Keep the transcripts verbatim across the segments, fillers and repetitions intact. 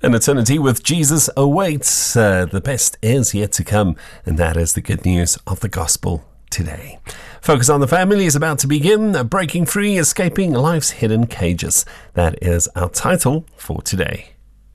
An eternity with Jesus awaits. Uh, the best is yet to come, and that is the good news of the gospel today. Focus on the Family is about to begin. Breaking free, escaping life's hidden cages. That is our title for today.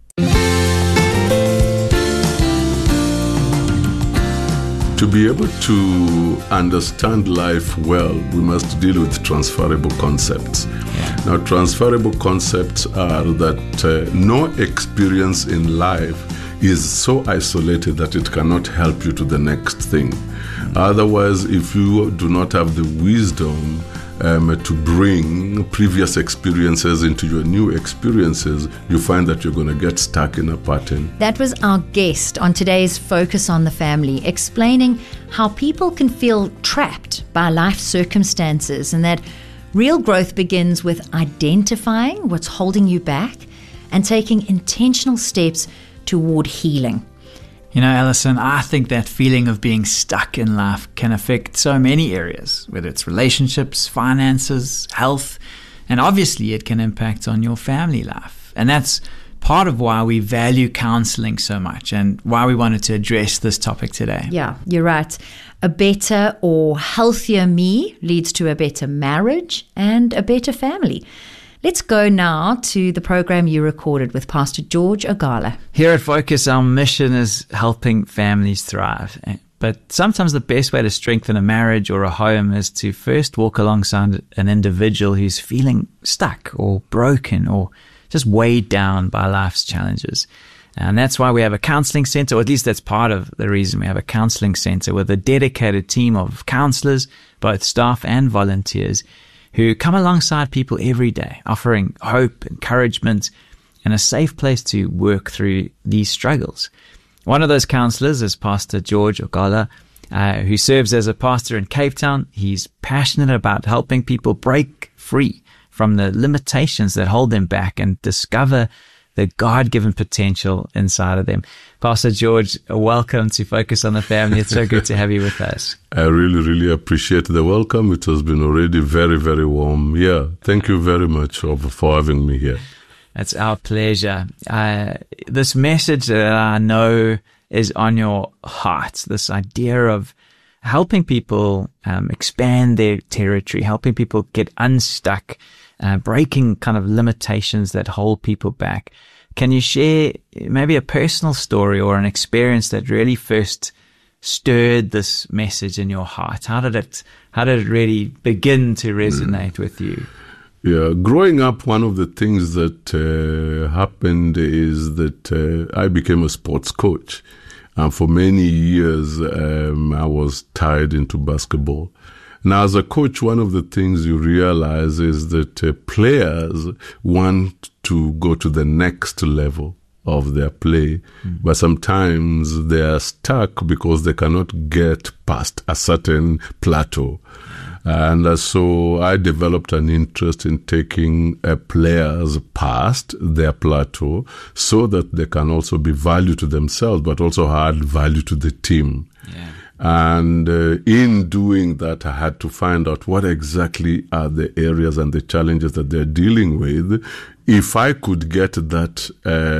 To be able to understand life well, we must deal with transferable concepts. Yeah. Now, transferable concepts are that uh, no experience in life is so isolated that it cannot help you to the next thing. Mm-hmm. Otherwise, if you do not have the wisdom Um, to bring previous experiences into your new experiences, you find that you're going to get stuck in a pattern. That was our guest on today's Focus on the Family, explaining how people can feel trapped by life circumstances and that real growth begins with identifying what's holding you back and taking intentional steps toward healing. You know, Alison, I think that feeling of being stuck in life can affect so many areas, whether it's relationships, finances, health, and obviously it can impact on your family life. And that's part of why we value counseling so much and why we wanted to address this topic today. Yeah, you're right. A better or healthier me leads to a better marriage and a better family. Let's go now to the program you recorded with Pastor George Ogala. Here at Focus, our mission is helping families thrive. But sometimes the best way to strengthen a marriage or a home is to first walk alongside an individual who's feeling stuck or broken or just weighed down by life's challenges. And that's why we have a counseling center, or at least that's part of the reason we have a counseling center with a dedicated team of counselors, both staff and volunteers, who come alongside people every day, offering hope, encouragement, and a safe place to work through these struggles. One of those counselors is Pastor George Ogala, uh, who serves as a pastor in Cape Town. He's passionate about helping people break free from the limitations that hold them back and discover the God-given potential inside of them. Pastor George, welcome to Focus on the Family. It's so good to have you with us. I really, really appreciate the welcome. It has been already very, very warm. Yeah, thank you very much for having me here. It's our pleasure. Uh, this message that I know is on your heart, this idea of helping people um, expand their territory, helping people get unstuck, Uh, breaking kind of limitations that hold people back. Can you share maybe a personal story or an experience that really first stirred this message in your heart? How did it, how did it really begin to resonate with you? Yeah, growing up, one of the things that uh, happened is that uh, I became a sports coach. And for many years, um, I was tied into basketball. Now, as a coach, one of the things you realize is that uh, players want to go to the next level of their play, mm. but sometimes they are stuck because they cannot get past a certain plateau. And uh, so I developed an interest in taking uh, players past their plateau so that they can also be value to themselves, but also add value to the team. Yeah. And uh, in doing that, I had to find out what exactly are the areas and the challenges that they're dealing with. If I could get that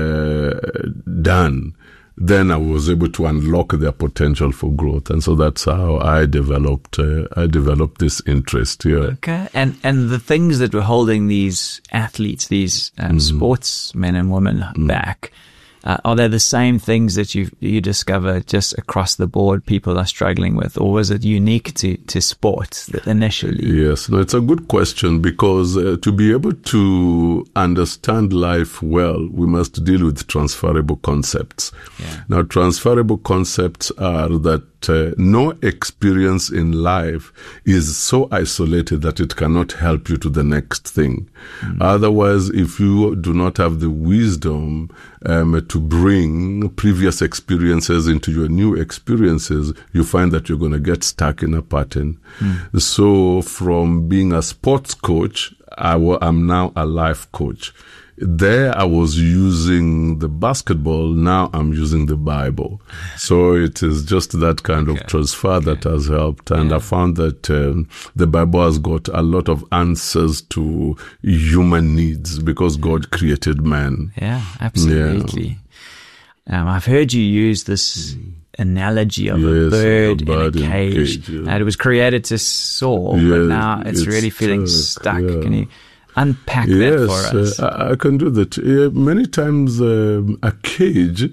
uh, done, then I was able to unlock their potential for growth. And so that's how I developed uh, I developed this interest here. Okay. And and the things that were holding these athletes, these um, mm. sportsmen and women mm. back, Uh, are they the same things that you you discover just across the board people are struggling with, or was it unique to, to sports initially? Yes, no, it's a good question because uh, to be able to understand life well, we must deal with transferable concepts. Yeah. Now, transferable concepts are that Uh, no experience in life is so isolated that it cannot help you to the next thing. Mm. Otherwise, if you do not have the wisdom um, to bring previous experiences into your new experiences, you find that you're going to get stuck in a pattern. Mm. So from being a sports coach, I w- I'm now a life coach. there I was using the basketball. Now I'm using the Bible. So it is just that kind Okay. of transfer Okay. that has helped. And Yeah. I found that um, the Bible has got a lot of answers to human needs because God created man. Yeah, absolutely. Um, I've heard you use this analogy of a Yes, bird, a bird in in a a cage. cage, yeah. And it was created to soar, but Yes, now it's, it's really feeling stuck, stuck. yeah. Can you unpack that Yes, for us? uh, I, I can do that. Uh, many times um, a cage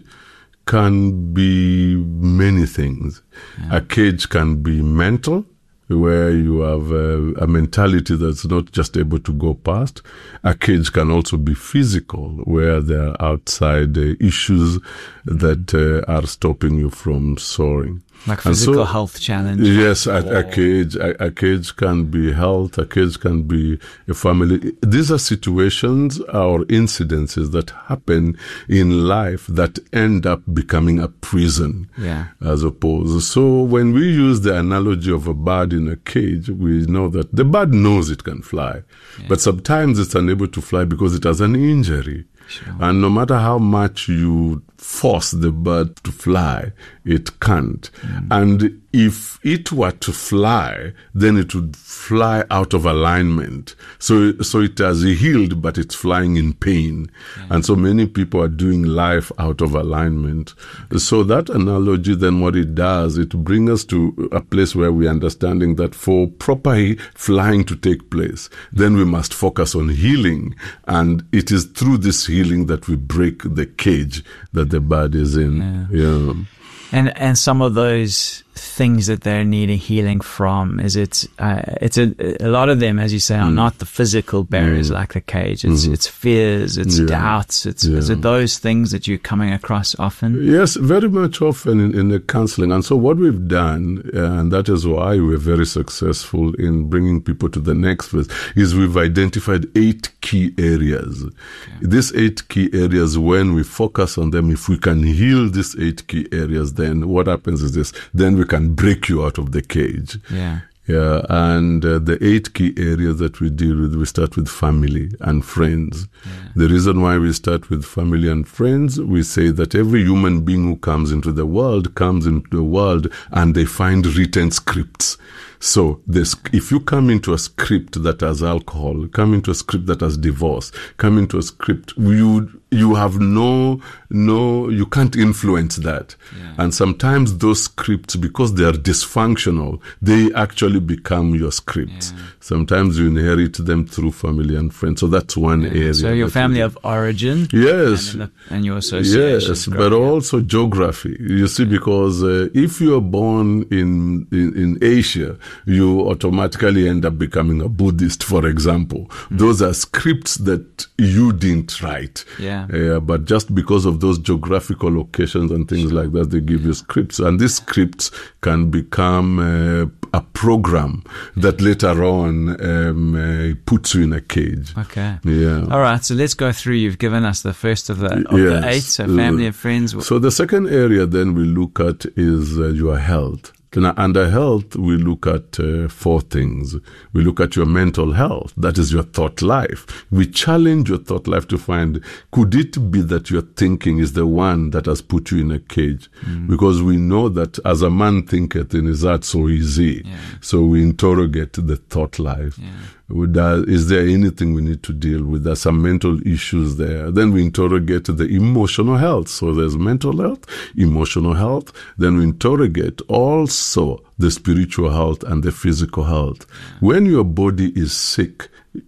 can be many things. A cage can be mental, where you have uh, a mentality that's not just able to go past. A cage can also be physical, where there are outside uh, issues that uh, are stopping you from soaring. Like And physical so- health challenge. Yes, a, a Or- cage, a, a cage can be health, a cage can be a family. These are situations or incidences that happen in life that end up becoming a prison, Yeah. as opposed. So when we use the analogy of a bird in a cage, we know that the bird knows it can fly, but sometimes it's unable to fly because it has an injury. Sure. And no matter how much you force the bird to fly, it can't. And if it were to fly, then it would fly out of alignment. So, so it has healed, but it's flying in pain. And so many people are doing life out of alignment. So that analogy, then what it does, it brings us to a place where we're understanding that for proper he- flying to take place, then we must focus on healing. And it is through this healing that we break the cage that the bird is in. Yeah. And and some of those things that they're needing healing from, is it uh, it's a a lot of them, as you say, are not the physical barriers like the cage. It's it's fears, it's Yeah. doubts. It's is Yeah. it those things that you're coming across often? Yes, very much often in, in the counseling. And so what we've done, uh, and that is why we're very successful in bringing people to the next phase, is we've identified eight key areas. These eight key areas, when we focus on them, if we can heal these eight key areas, then what happens is this, then we can break you out of the cage. Yeah. Yeah, and uh, the eight key areas that we deal with, we start with family and friends. The reason why we start with family and friends, we say that every human being who comes into the world comes into the world and they find written scripts. So this, if you come into a script that has alcohol, come into a script that has divorce, come into a script, you you have no, no, you can't influence that. Yeah. And sometimes those scripts, because they are dysfunctional, they actually become your scripts. Yeah. Sometimes you inherit them through family and friends. So that's one area. So your that family we- of origin, Yes. and, then the, and your associations. Yes, but growing up. also geography. You see, because uh, if you are born in, in in Asia, you automatically end up becoming a Buddhist, for example. Mm. Those are scripts that you didn't write. Yeah. Uh, but just because of those geographical locations and things like that, they give you scripts. And these scripts can become uh, a program that later on um, uh, puts you in a cage. Okay. Yeah. All right. So let's go through. You've given us the first of the, of Yes. the eight. So family Uh, and friends. So the second area then we look at is uh, your health. Now, under health, we look at uh, four things. We look at your mental health. That is your thought life. We challenge your thought life to find, could it be that your thinking is the one that has put you in a cage? Mm. Because we know that as a man thinketh in his heart, so is he. Yeah. So we interrogate the thought life. Yeah. Would that, is there anything we need to deal with? There's some mental issues there. Then we interrogate the emotional health. So there's mental health, emotional health. Then we interrogate also the spiritual health and the physical health. When your body is sick,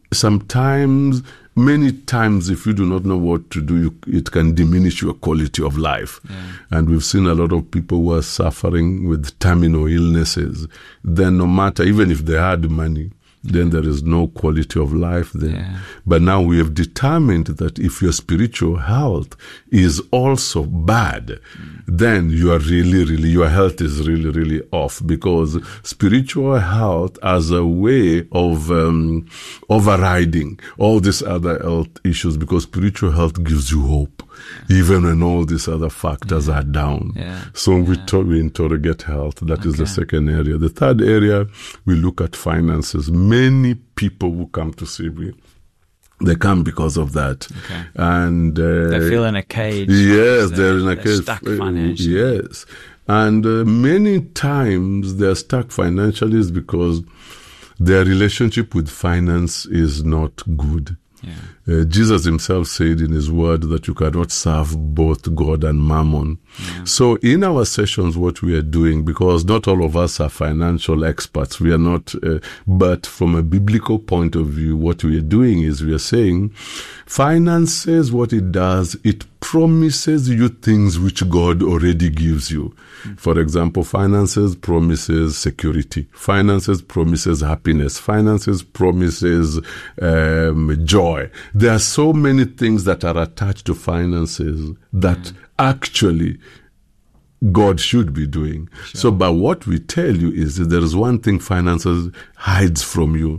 sometimes, many times, if you do not know what to do, you, it can diminish your quality of life. Yeah. And we've seen a lot of people who are suffering with terminal illnesses. Then no matter, even if they had money, then there is no quality of life there. Yeah. But now we have determined that if your spiritual health is also bad, mm. then you are really, really, your health is really, really off, because spiritual health as a way of um, overriding all these other health issues, because spiritual health gives you hope, even when all these other factors yeah. are down. Yeah. So yeah. we, to- we interrogate health. That okay. is the second area. The third area, we look at finances. Many people who come to see me They come because of that. Okay. And uh, they feel in a cage. Yes, they're, they're in a they're cage. Stuck financially. Yes. And uh, many times they're stuck financially is because their relationship with finance is not good. Yeah. Uh, Jesus himself said in his word that you cannot serve both God and mammon. Yeah. So in our sessions, what we are doing, because not all of us are financial experts, we are not, uh, but from a biblical point of view, what we are doing is we are saying finances, what it does, it promises you things which God already gives you. Mm-hmm. For example, finances promises security. Finances promises happiness. Finances promises um, joy. There are so many things that are attached to finances that mm-hmm. actually God should be doing. Sure. So, but what we tell you is that there is one thing finances hides from you.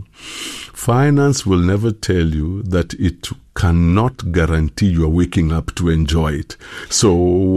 Finance will never tell you that it cannot guarantee you are waking up to enjoy it. So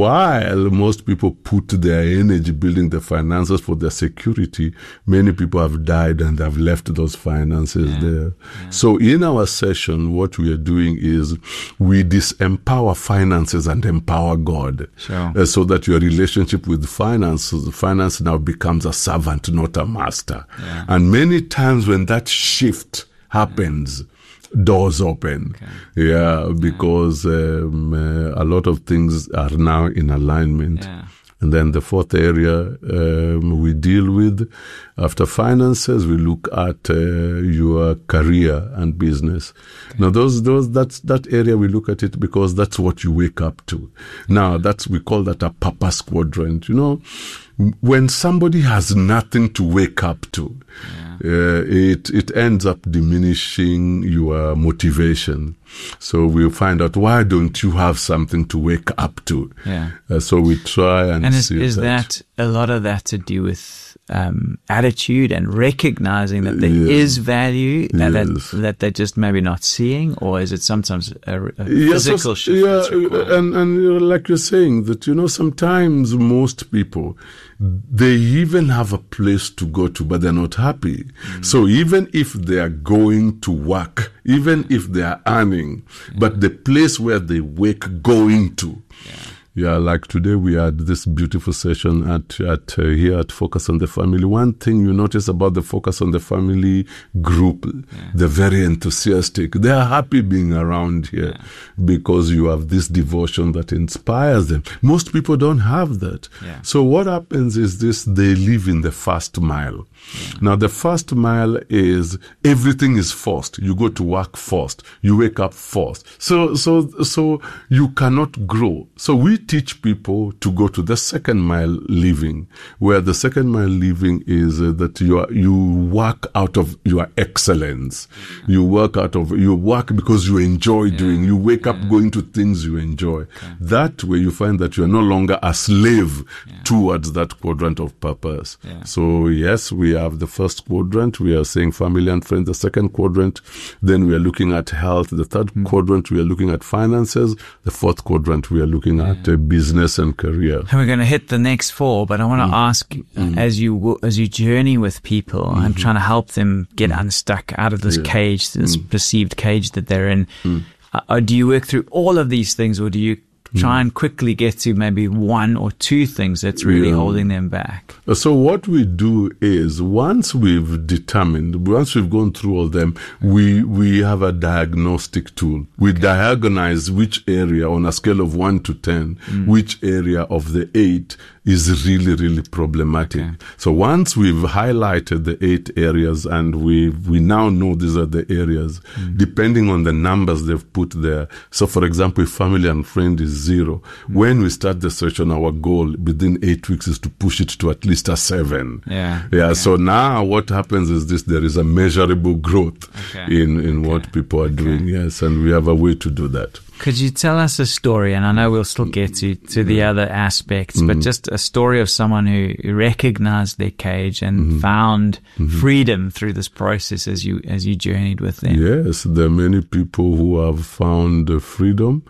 while most people put their energy building the finances for their security, many people have died and have left those finances yeah. there. Yeah. So in our session, what we are doing is we disempower finances and empower God. Sure. Uh, so that your relationship with finance, finance now becomes a servant, not a master. Yeah. And many times when that shift happens, doors open. Okay. Yeah, because um, uh, a lot of things are now in alignment. Yeah. And then the fourth area um, we deal with, after finances, we look at uh, your career and business. Okay. Now, those, those, that's that area we look at it because that's what you wake up to. Now, that's we call that a purpose quadrant. You know, when somebody has nothing to wake up to, yeah. uh, it it ends up diminishing your motivation. So we'll find out, why don't you have something to wake up to? Yeah. Uh, so we try and, and is, see is that. that a lot of that to do with um, attitude and recognizing that there yes. is value that, yes. that that they're just maybe not seeing, or is it sometimes a, a yes, physical so, shift? Yeah, that's required? and and like you're saying that, you know, sometimes most people, they even have a place to go to, but they're not happy. Mm. So even if they are going to work, even if they are earning, yeah. but the place where they wake going to. Yeah. Yeah, like today we had this beautiful session at at uh, here at Focus on the Family. One thing you notice about the Focus on the Family group, yeah. they're very enthusiastic. They are happy being around here yeah. because you have this devotion that inspires them. Most people don't have that. Yeah. So what happens is this, they live in the first mile. Yeah. Now, the first mile is everything is forced. You go to work first. You wake up first. So, so, so you cannot grow. So we teach people to go to the second mile living, where the second mile living is uh, that you are, you work out of your excellence. Yeah. You work out of, you work because you enjoy yeah. doing. You wake yeah. up going to things you enjoy. Okay. That way you find that you are no longer a slave yeah. towards that quadrant of purpose. Yeah. So yes, we have the first quadrant. We are saying family and friends. The second quadrant, then we are looking at health. The third mm. quadrant, we are looking at finances. The fourth quadrant, we are looking yeah. at uh, business and career. And we're going to hit the next four, but I want to mm. ask, mm. as you as you journey with people mm-hmm. and trying to help them get mm. unstuck out of this yeah. cage, this mm. perceived cage that they're in, mm. uh, do you work through all of these things, or do you try and quickly get to maybe one or two things that's really yeah. holding them back? So what we do is, once we've determined, once we've gone through all them, we we have a diagnostic tool. We okay. diagnose which area on a scale of one to ten, mm. which area of the eight is really, really problematic. Okay. So once we've highlighted the eight areas and we we now know these are the areas, mm. depending on the numbers they've put there. So for example, if family and friend is zero, mm. when we start the session, our goal within eight weeks is to push it to at least a seven. Yeah. Yeah. Okay. So now what happens is this, there is a measurable growth okay. in, in okay. what people are okay. doing. Yes. And we have a way to do that. Could you tell us a story, and I know we'll still get to, to the other aspects, mm. but just a story of someone who recognized their cage and mm-hmm. found mm-hmm. freedom through this process as you as you journeyed with them? Yes, there are many people who have found uh, freedom.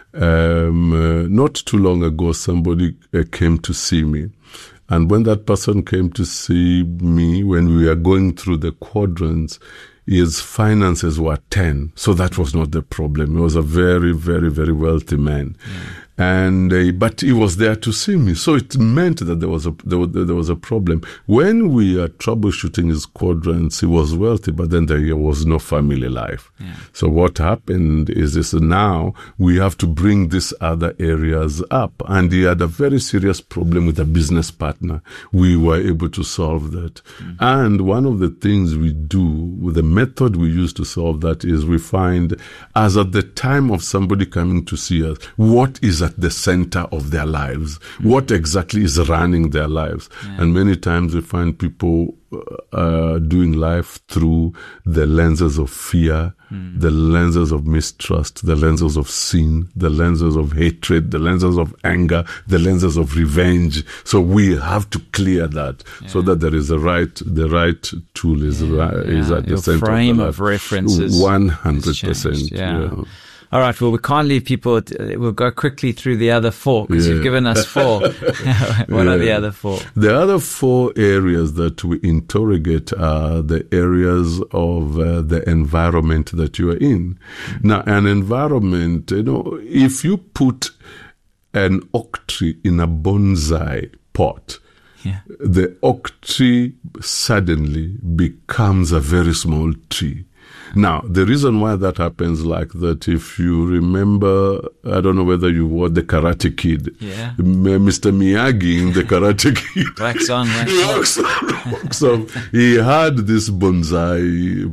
Um, uh, not too long ago, somebody uh, came to see me. And when that person came to see me, when we were going through the quadrants, his finances were ten, so that was not the problem. He was a very, very, very wealthy man. Yeah. And uh, but he was there to see me, so it meant that there was a there was, there was a problem. When we are troubleshooting his quadrants, he was wealthy, but then there was no family life. Yeah. So what happened is this: now we have to bring these other areas up, and he had a very serious problem with a business partner. We were able to solve that, mm-hmm. and one of the things we do with the method we use to solve that is we find, as at the time of somebody coming to see us, what is at the center of their lives, mm-hmm. what exactly is running their lives. Yeah. And many times we find people uh, doing life through the lenses of fear, mm. the lenses of mistrust, the lenses of sin, the lenses of hatred, the lenses of anger, the lenses of revenge. So we have to clear that, yeah. so that there is a right, the right tool is, yeah, right, yeah. is at Your the center frame of, of references. one hundred percent. Yeah. yeah. All right, well, we can't leave people. We'll go quickly through the other four, because yeah. you've given us four. What yeah. are the other four? The other four areas that we interrogate are the areas of uh, the environment that you are in. Mm-hmm. Now, an environment, you know, if you put an oak tree in a bonsai pot, yeah. the oak tree suddenly becomes a very small tree. Now, the reason why that happens like that, if you remember, I don't know whether you watched The Karate Kid. Yeah. Mister Miyagi in The Karate Kid. Wax on, wax off. So he had this bonsai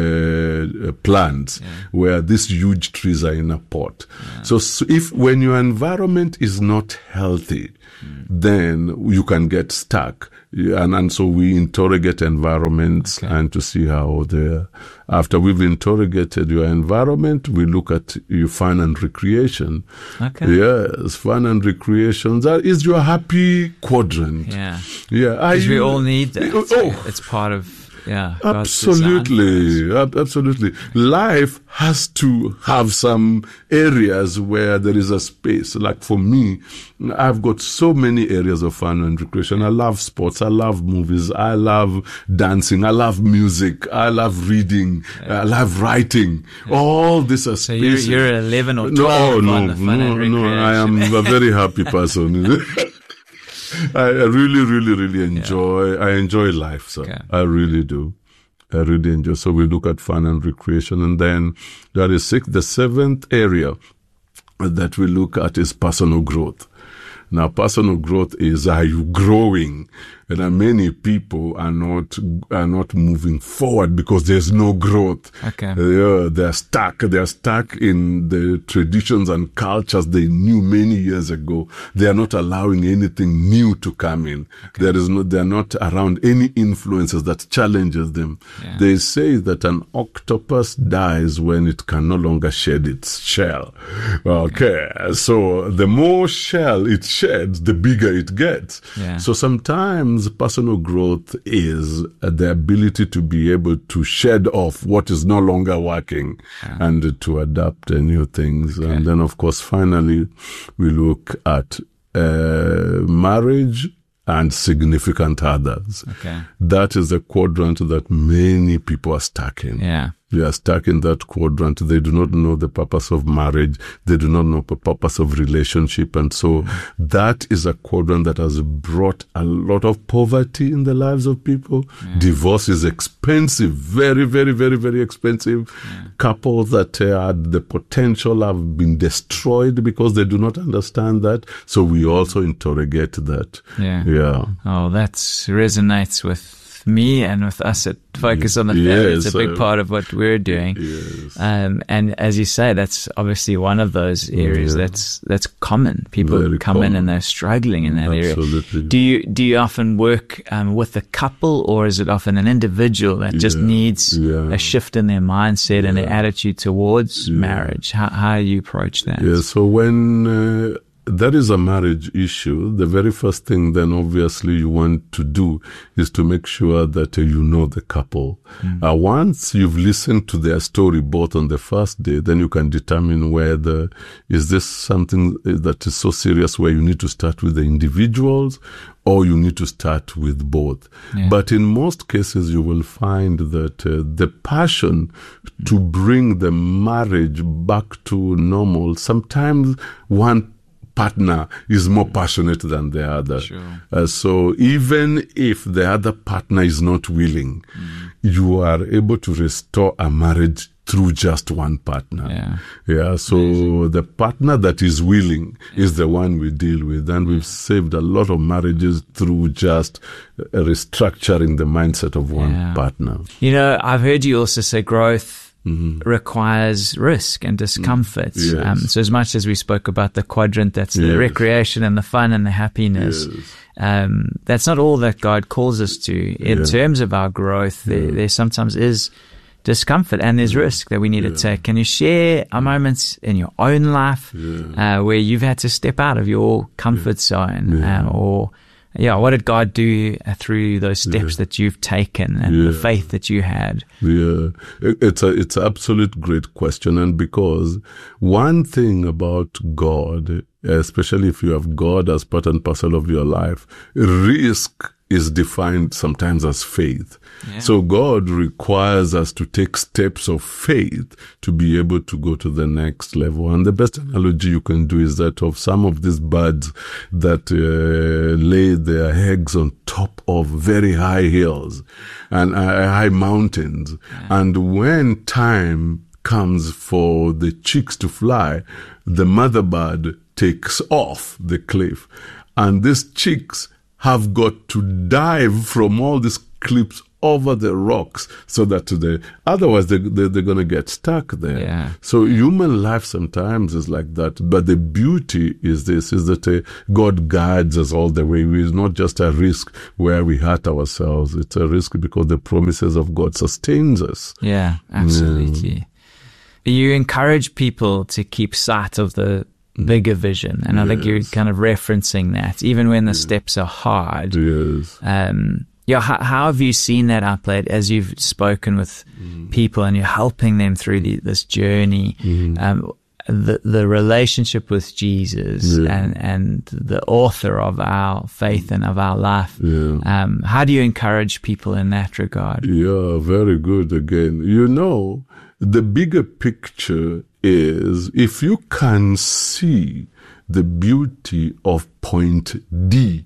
uh, plants yeah. where these huge trees are in a pot. Yeah. So, so if when your environment is not healthy, mm. then you can get stuck. And, and so we interrogate environments okay. and to see how they're. After we've interrogated your environment, we look at your fun and recreation. Okay. Yes, fun and recreation. That is your happy quadrant. Yeah. Yeah. Because we all need that. Oh. It's part of. Yeah, absolutely, absolutely. Life has to have some areas where there is a space. Like for me, I've got so many areas of fun and recreation. I love sports. I love movies. I love dancing. I love music. I love reading. Yeah. I love writing. Yeah. All these are spaces. So you're, you're eleven or twelve. No, on no, the fun no, and no. I am a very happy person. I really, really, really enjoy, yeah. I enjoy life, sir. Okay. I really do. I really enjoy. So we look at fun and recreation. And then there is six, the seventh area that we look at is personal growth. Now, personal growth is, are you growing? And uh, many people are not are not moving forward because there's no growth. Okay. Uh, they're stuck. They're stuck in the traditions and cultures they knew many years ago. They are not allowing anything new to come in. Okay. There is no. They're not around any influences that challenges them. Yeah. They say that an octopus dies when it can no longer shed its shell. Okay. okay. So the more shell it sheds, the bigger it gets. Yeah. So sometimes personal growth is the ability to be able to shed off what is no longer working yeah. and to adapt to new things. Okay. And then, of course, finally, we look at uh, marriage and significant others. Okay. That is a quadrant that many people are stuck in. Yeah. They are stuck in that quadrant. They do not know the purpose of marriage. They do not know the purpose of relationship. And so mm-hmm. that is a quadrant that has brought a lot of poverty in the lives of people. Yeah. Divorce is expensive, very, very, very, very expensive. Yeah. Couples that uh, had the potential have been destroyed because they do not understand that. So we also interrogate that. Yeah. Yeah. Oh, that resonates with me and with us at Focus on the Family. Yes, it's a big uh, part of what we're doing. Yes. Um, and as you say, that's obviously one of those areas yeah. that's that's common. People Very come common. in and they're struggling in that Absolutely. area. Do you do you often work um, with a couple, or is it often an individual that just yeah. needs yeah. a shift in their mindset yeah. and their attitude towards yeah. marriage? How how do you approach that? Yeah. So when uh, that is a marriage issue. The very first thing then obviously you want to do is to make sure that uh, you know the couple. Mm. Uh, once you've listened to their story both on the first day, then you can determine whether is this something that is so serious where you need to start with the individuals or you need to start with both. Yeah. But in most cases, you will find that uh, the passion mm. to bring the marriage back to normal, sometimes one partner is more passionate than the other. Sure. Uh, so even if the other partner is not willing, mm. you are able to restore a marriage through just one partner. Yeah. Yeah. So Amazing. The partner that is willing yeah. is the one we deal with. And we've saved a lot of marriages through just restructuring the mindset of one yeah. partner. You know, I've heard you also say growth Mm-hmm. requires risk and discomfort. Yes. Um, so as much as we spoke about the quadrant, that's the yes. recreation and the fun and the happiness, yes. um, that's not all that God calls us to. In yeah. terms of our growth, there, yeah. there sometimes is discomfort and there's yeah. risk that we need yeah. to take. Can you share a moments in your own life yeah. uh, where you've had to step out of your comfort yeah. zone yeah. uh, or Yeah, what did God do through those steps yeah. that you've taken and yeah. the faith that you had? Yeah, it's a it's an absolute great question, and because one thing about God, especially if you have God as part and parcel of your life, risk is defined sometimes as faith. Yeah. So God requires us to take steps of faith to be able to go to the next level. And the best analogy you can do is that of some of these birds that uh, lay their eggs on top of very high hills and uh, high mountains. Yeah. And when time comes for the chicks to fly, the mother bird takes off the cliff. And these chicks have got to dive from all these cliffs over the rocks so that they, otherwise they, they, they're going to get stuck there. Yeah. So human life sometimes is like that. But the beauty is this, is that uh, God guides us all the way. It's not just a risk where we hurt ourselves. It's a risk because the promises of God sustains us. Yeah, absolutely. Yeah. You encourage people to keep sight of the bigger vision. And I yes. think you're kind of referencing that, even when the yes. steps are hard. Yes. Um, yeah, how, how have you seen that outplayed as you've spoken with mm. people and you're helping them through the, this journey? Mm. Um, the the relationship with Jesus yeah. and, and the author of our faith and of our life. Yeah. Um, how do you encourage people in that regard? Yeah, very good again. You know, the bigger picture is if you can see the beauty of point D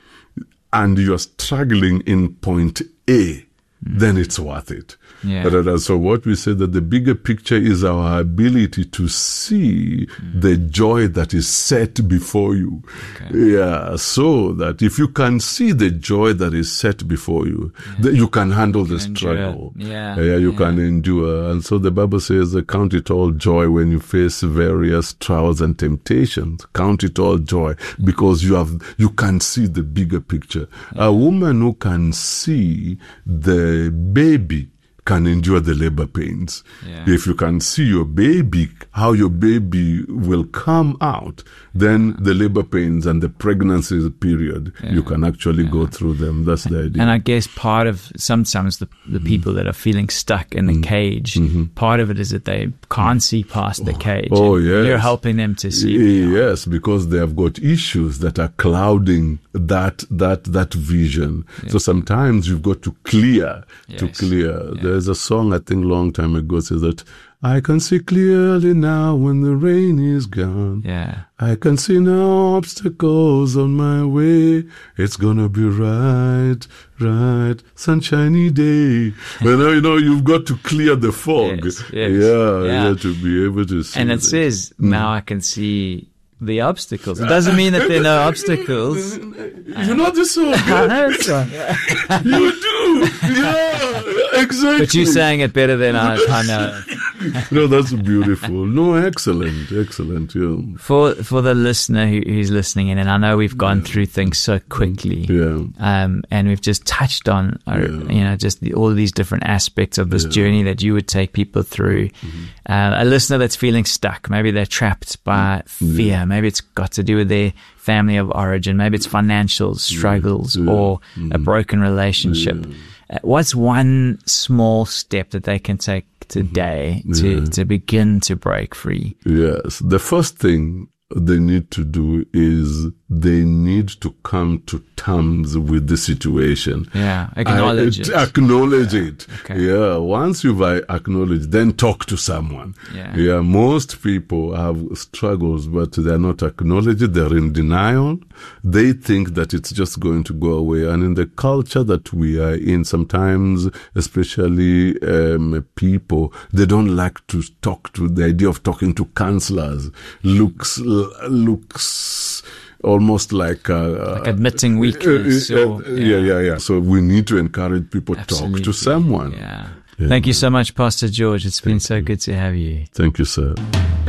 and you're struggling in point A, mm. then it's worth it. Yeah. So what we say that the bigger picture is our ability to see mm. the joy that is set before you. Okay. Yeah, so that if you can see the joy that is set before you, yeah. then you can handle you can the struggle. Yeah, yeah, you yeah. can endure. And so the Bible says, count it all joy when you face various trials and temptations. Count it all joy because you have you can see the bigger picture. Yeah. A woman who can see the baby can endure the labor pains. Yeah. If you can see your baby, how your baby will come out, then the labor pains and the pregnancy period, yeah. you can actually yeah. go through them. That's the idea. And I guess part of sometimes the, the mm-hmm. people that are feeling stuck in the mm-hmm. cage, mm-hmm. part of it is that they can't see past the cage. Oh, yes. You're helping them to see. Yes, because they have got issues that are clouding that that that vision. Yeah. So sometimes you've got to clear, yes. to clear. Yeah. There's a song I think long time ago says that I can see clearly now when the rain is gone. Yeah. I can see no obstacles on my way. It's gonna be right, right, sunshiny day. You know, you know, you've got to clear the fog. Yes, yes. Yeah, yeah, yeah, to be able to see. And it that. says, now I can see the obstacles. It doesn't mean that there are no obstacles. You know this song? I know this song. You do. Yeah, exactly. But you're saying it better than I, I know. No, that's beautiful. No, excellent, excellent. Yeah. For for the listener who, who's listening in, and I know we've gone yeah. through things so quickly, yeah, um, and we've just touched on, uh, yeah. you know, just the, all of these different aspects of this yeah. journey that you would take people through. Mm-hmm. Uh, a listener that's feeling stuck, maybe they're trapped by fear, yeah. maybe it's got to do with their family of origin, maybe it's financial struggles yeah. or mm-hmm. a broken relationship. Yeah. Uh, what's one small step that they can take today mm-hmm. to, yeah. to begin to break free? Yes. The first thing they need to do is they need to come to terms with the situation. Yeah, acknowledge I, it. Acknowledge yeah. it. Okay. Yeah, once you've acknowledged, then talk to someone. Yeah. yeah, most people have struggles, but they're not acknowledged. They're in denial. They think that it's just going to go away. And in the culture that we are in, sometimes, especially um, people, they don't like to talk to, the idea of talking to counselors looks looks almost like, uh, like admitting weakness. Uh, uh, or, yeah. yeah, yeah, yeah. So we need to encourage people to talk to someone. Yeah. yeah. Thank you so much, Pastor George. It's been Thank so you. good to have you. Thank you, sir.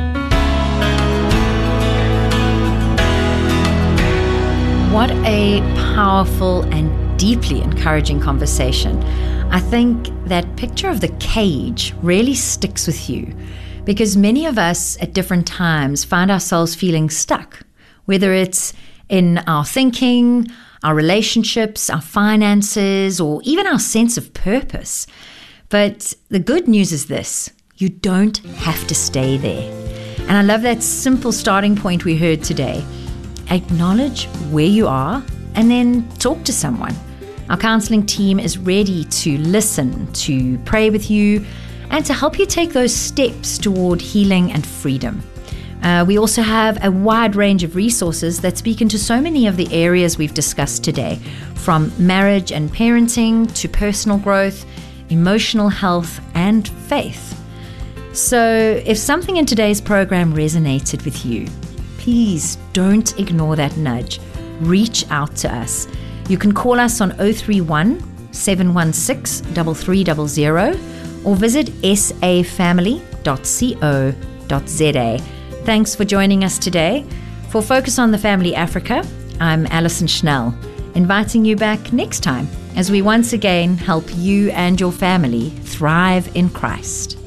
What a powerful and deeply encouraging conversation. I think that picture of the cage really sticks with you, because many of us at different times find ourselves feeling stuck, whether it's in our thinking, our relationships, our finances, or even our sense of purpose. But the good news is this: you don't have to stay there. And I love that simple starting point we heard today. Acknowledge where you are and then talk to someone. Our counseling team is ready to listen, to pray with you, and to help you take those steps toward healing and freedom. Uh, we also have a wide range of resources that speak into so many of the areas we've discussed today, from marriage and parenting to personal growth, emotional health, and faith. So if something in today's program resonated with you, please don't ignore that nudge. Reach out to us. You can call us on oh three one, seven one six, three three zero zero or visit s a family dot co dot z a. Thanks for joining us today. For Focus on the Family Africa, I'm Alison Schnell, inviting you back next time as we once again help you and your family thrive in Christ.